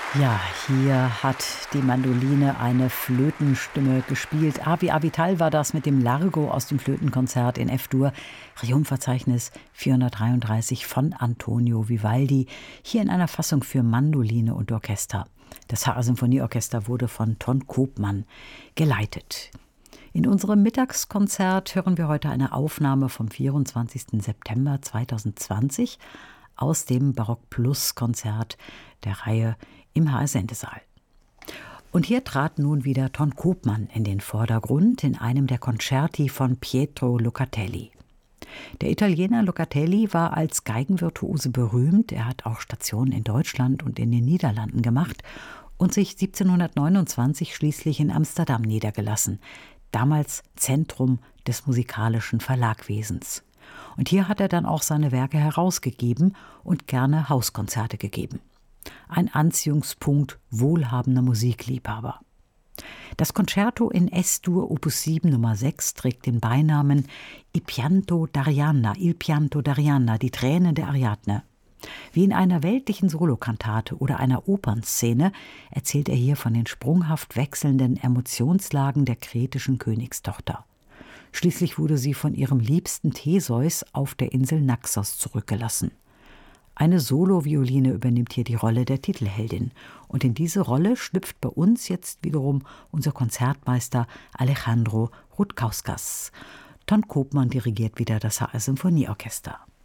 Ja, hier hat die Mandoline eine Flötenstimme gespielt. Avi Avital war das mit dem Largo aus dem Flötenkonzert in F-Dur, Triumphverzeichnis 433 von Antonio Vivaldi, hier in einer Fassung für Mandoline und Orchester. Das HR-Symphonieorchester wurde von Ton Koopman geleitet. In unserem Mittagskonzert hören wir heute eine Aufnahme vom 24. September 2020 aus dem Barock-Plus-Konzert der Reihe im HR-Sendesaal. Und hier trat nun wieder Ton Koopman in den Vordergrund in einem der Concerti von Pietro Locatelli. Der Italiener Locatelli war als Geigenvirtuose berühmt. Er hat auch Stationen in Deutschland und in den Niederlanden gemacht und sich 1729 schließlich in Amsterdam niedergelassen, damals Zentrum des musikalischen Verlagwesens. Und hier hat er dann auch seine Werke herausgegeben und gerne Hauskonzerte gegeben. Ein Anziehungspunkt wohlhabender Musikliebhaber. Das Concerto in S-Dur Opus 7 Nummer 6 trägt den Beinamen Il pianto d'Arianna, die Tränen der Ariadne. Wie in einer weltlichen Solokantate oder einer Opernszene erzählt er hier von den sprunghaft wechselnden Emotionslagen der kretischen Königstochter. Schließlich wurde sie von ihrem Liebsten Theseus auf der Insel Naxos zurückgelassen. Eine Solovioline übernimmt hier die Rolle der Titelheldin. Und in diese Rolle schlüpft bei uns jetzt wiederum unser Konzertmeister Alejandro Rutkauskas. Ton Koopman dirigiert wieder das HR-Symphonieorchester.